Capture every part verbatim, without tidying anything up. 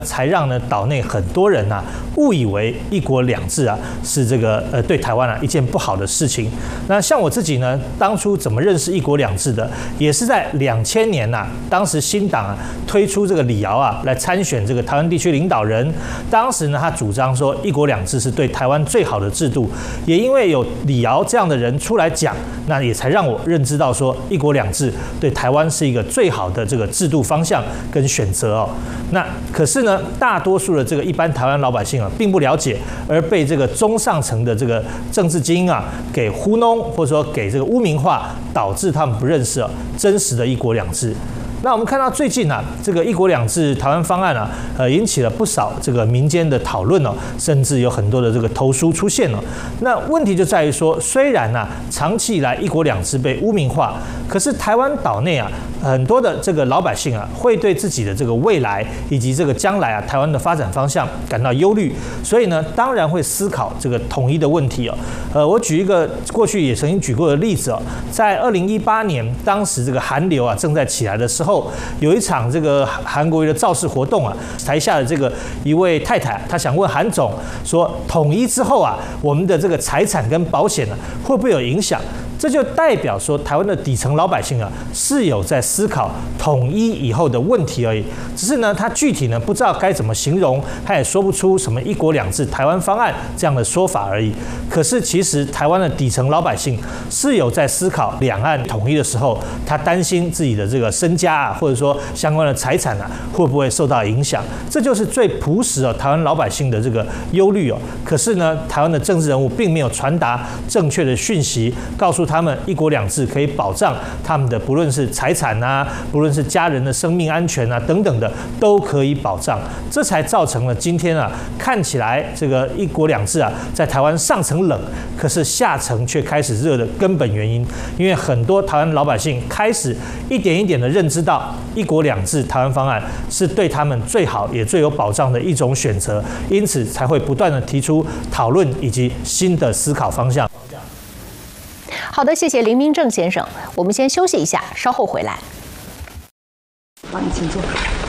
才让呢岛内很多人呐、啊、误以为一国两制啊是这个呃对台湾啊一件不好的事情。那像我自己呢，当初怎么认识一国两制的，也是在两千年呐、啊，当时新党啊推出这个李敖啊来参选这个台湾地区领导人，当时呢他主张说一国两制是对台湾最好的制度，也因为有李敖这样的人出来讲，那也才让我认知到说一国两制对台湾是一个最好的这个制度方向跟选择哦。那可是呢，大多数的这个一般台湾老百姓啊，并不了解，而被这个中上层的这个政治精英啊给糊弄，或者说给这个污名化，导致他们不认识啊真实的一国两制。那我们看到最近啊，这个一国两制台湾方案啊，呃，引起了不少这个民间的讨论哦，甚至有很多的这个投书出现了。那问题就在于说，虽然啊，长期以来一国两制被污名化，可是台湾岛内啊，很多的这个老百姓啊，会对自己的这个未来以及这个将来啊，台湾的发展方向感到忧虑，所以呢，当然会思考这个统一的问题哦。呃，我举一个过去也曾经举过的例子哦，在二零一八年，当时这个韩流啊正在起来的时候。有一场这个韩国瑜的造势活动啊，台下的这个一位太太，她想问韩总说，统一之后啊，我们的这个财产跟保险呢、啊，会不会有影响？这就代表说，台湾的底层老百姓啊，是有在思考统一以后的问题而已。只是呢，他具体呢不知道该怎么形容，他也说不出什么一国两制台湾方案这样的说法而已。可是其实台湾的底层老百姓是有在思考两岸统一的时候，他担心自己的这个身家啊，或者说相关的财产啊，会不会受到影响？这就是最朴实哦，台湾老百姓的这个忧虑哦。可是呢，台湾的政治人物并没有传达正确的讯息，告诉他们一国两制可以保障他们的不论是财产啊，不论是家人的生命安全啊等等的都可以保障，这才造成了今天啊看起来这个一国两制啊在台湾上层冷，可是下层却开始热的根本原因，因为很多台湾老百姓开始一点一点的认知到一国两制台湾方案是对他们最好也最有保障的一种选择，因此才会不断的提出讨论以及新的思考方向。 好的，谢谢林明正先生。我们先休息一下，稍后回来。 好，你请坐。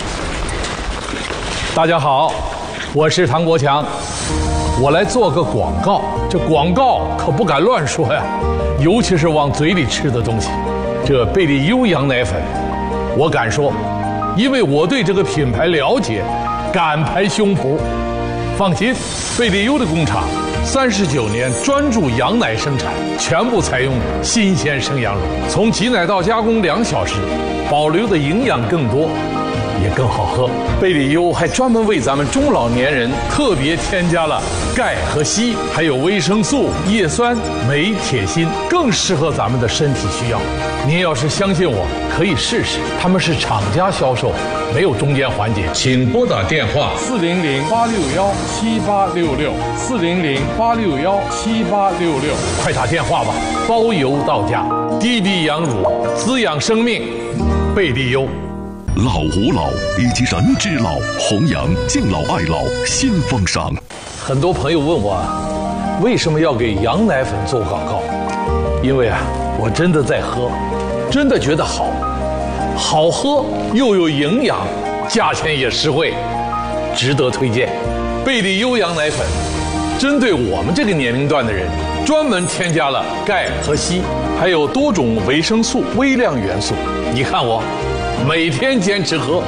大家好，我是唐国强，我来做个广告。这广告可不敢乱说呀，尤其是往嘴里吃的东西。这贝利优羊奶粉，我敢说，因为我对这个品牌了解，敢拍胸脯。放心，贝利优的工厂三十九年专注羊奶生产，全部采用新鲜生羊乳，从挤奶到加工两小时，保留的营养更多，也更好喝。贝利优还专门为咱们中老年人特别添加了钙和硒，还有维生素、叶酸、镁、铁、锌，更适合咱们的身体需要。您要是相信我，可以试试。他们是厂家销售，没有中间环节。请拨打电话四零零八六幺七八六六四零零八六幺七八六六，快打电话吧，包邮到家。低低羊乳，滋养生命，贝利优。 老吾老以及人之老，弘扬敬老爱老新风尚。 很多朋友问我，为什么要给羊奶粉做广告？因为啊，我真的在喝，真的觉得好，好喝又有营养，价钱也实惠，值得推荐。贝利优羊奶粉针对我们这个年龄段的人，专门添加了钙和硒，还有多种维生素、微量元素。你看我每天坚持喝。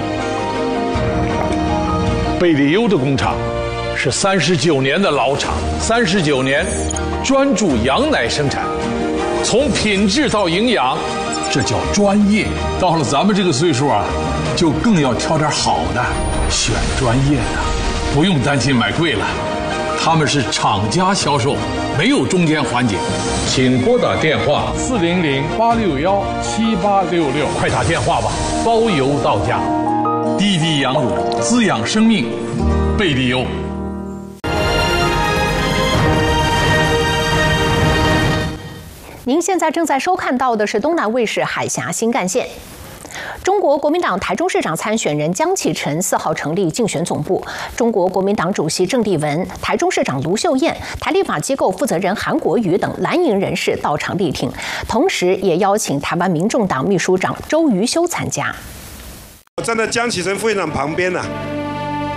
贝利优的工厂是三十九年的老厂，三十九年专注羊奶生产，从品质到营养，这叫专业。到了咱们这个岁数啊，就更要挑点好的，选专业的，不用担心买贵了。他们是厂家销售，没有中间环节。请拨打电话四零零八六幺七八六六，快打电话吧，包邮到家。低低羊乳，滋养生命，贝利优。 您现在正在收看到的是东南卫视海峡新干线。中国国民党台中市长参选人江启臣四号成立竞选总部，中国国民党主席郑丽文、台中市长卢秀燕、台立法机构负责人韩国瑜等蓝营人士到场力挺，同时也邀请台湾民众党秘书长周瑜修参加。 我站在江启臣副院长旁边呢、啊，